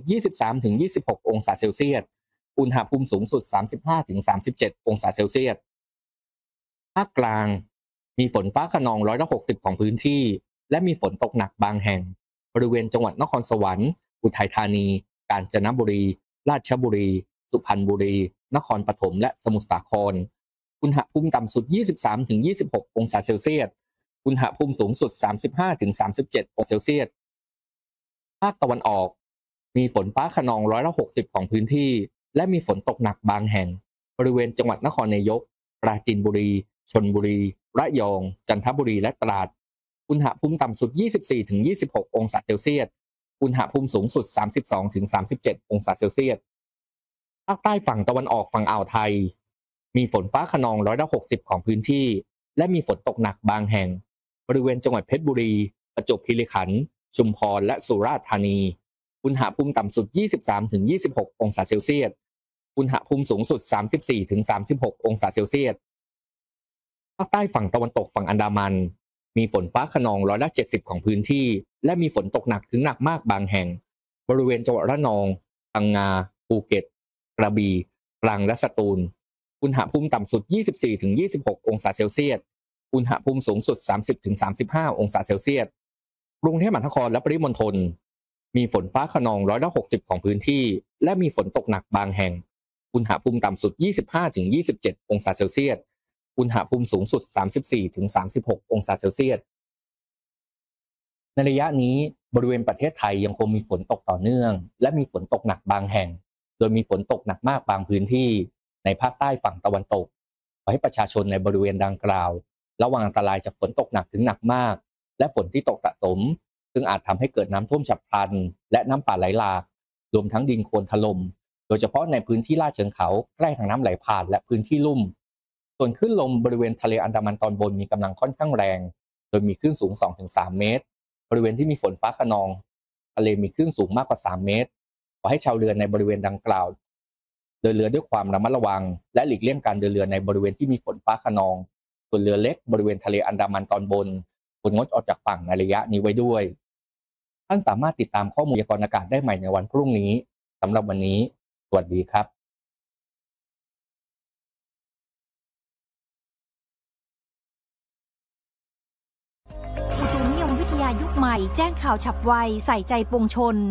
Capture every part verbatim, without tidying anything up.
ยี่สิบสามถึงยี่สิบหก องศาเซลเซียสอุณหภูมิสูงสุด สามสิบห้าถึงสามสิบเจ็ด องศาเซลเซียสภาคกลางมีฝนฟ้าคะนองร้อยละหกสิบของพื้นที่และมีฝนตกหนักบางแห่งบริเวณจังหวัดนครสวรรค์อุทัยธานีกาญจนบุรีราชบุรีสุพรรณบุรีนครปฐมและสมุทรสาครอุณหภูมิต่ำสุด ยี่สิบสามถึงยี่สิบหก องศาเซลเซียสอุณหภูมิสูงสุด สามสิบห้าถึงสามสิบเจ็ด องศาเซลเซียสภาคตะวันออกมีฝนฟ้าคะนองร้อยละหกสิบของพื้นที่และมีฝนตกหนักบางแห่งบริเวณจังหวัดนครนายกปราจีนบุรีชลบุรีระยองจันทบุรีและตราดอุณหภูมิต่ำสุด ยี่สิบสี่ถึงยี่สิบหก องศาเซลเซียสอุณหภูมิสูงสุด สามสิบสองถึงสามสิบเจ็ด องศาเซลเซียสภาคใต้ฝั่งตะวันออกฝั่งอ่าวไทยมีฝนฟ้าคะนองร้อยละหกสิบของพื้นที่และมีฝนตกหนักบางแห่งบริเวณจังหวัดเพชรบุรีประจวบคีรีขันธ์ชุมพรและสุราษฎร์ธานีอุณหภูมิต่ำสุด ยี่สิบสามถึงยี่สิบหก องศาเซลเซียสอุณหภูมิสูงสุด สามสิบสี่ถึงสามสิบหก องศาเซลเซียสภาคใต้ฝั่งตะวันตกฝั่งอันดามันมีฝนฟ้าคะนองร้อยละเจ็ดสิบของพื้นที่และมีฝนตกหนักถึงหนักมากบางแห่งบริเวณจังหวัดระนองพังงาภูเก็ตกระบี่ตรังและสตูลอุณหภูมิต่ำสุด ยี่สิบสี่ถึงยี่สิบหก องศาเซลเซียสอุณหภูมิสูงสุด สามสิบถึงสามสิบห้า องศาเซลเซียสกรุงเทพมหานครและปริมณฑลมีฝนฟ้าคะนองร้อยละหกสิบของพื้นที่และมีฝนตกหนักบางแห่งอุณหภูมิต่ำสุด ยี่สิบห้าถึงยี่สิบเจ็ด องศาเซลเซียสอุณหภูมิสูงสุด สามสิบสี่ถึงสามสิบหก องศาเซลเซียสในระยะนี้บริเวณประเทศไทยยังคงมีฝนตกต่อเนื่องและมีฝนตกหนักบางแห่งโดยมีฝนตกหนักมากบางพื้นที่ในภาคใต้ฝั่งตะวันตกขอให้ประชาชนในบริเวณดังกล่าวระวังอันตรายจากฝนตกหนักถึงหนักมากและฝนที่ตกสะสมซึ่งอาจทำให้เกิดน้ำท่วมฉับพลันและน้ำป่าไหลหลากรวมทั้งดินโคลนถล่มโดยเฉพาะในพื้นที่ลาดเชิงเขาใกล้ทางน้ำไหลผ่านและพื้นที่ลุ่มส่วนคลื่นลมบริเวณทะเลอันดามันตอนบนมีกำลังค่อนข้างแรงโดยมีคลื่นสูง สองถึงสาม เมตรบริเวณที่มีฝนฟ้าคะนองทะเลมีคลื่นสูงมากกว่าสามเมตรขอให้ชาวเรือในบริเวณดังกล่าวเดินเรือด้วยความระมัดระวังและหลีกเลี่ยงการเดินเรือในบริเวณที่มีฝนฟ้าคะนองส่วนเรือเล็กบริเวณทะเลอันดามันตอนบนควรงดออกจากฝั่งในระยะนี้ไว้ด้วยท่านสามารถติดตามข้อมูลพยากรณ์อากาศได้ใหม่ในวันพรุ่งนี้สำหรับวันนี้สวัสดีครับอุตุนิยมวิทยายุคใหม่แจ้งข่าวฉับไวใส่ใจปวงชน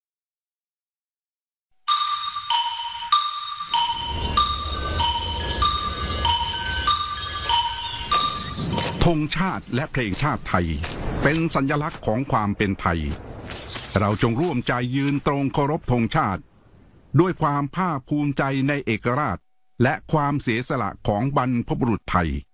ธงชาติและเพลงชาติไทยเป็นสัญลักษณ์ของความเป็นไทยเราจงร่วมใจยืนตรงเคารพธงชาติด้วยความภาคภูมิใจในเอกราชและความเสียสละของบรรพบุรุษไทย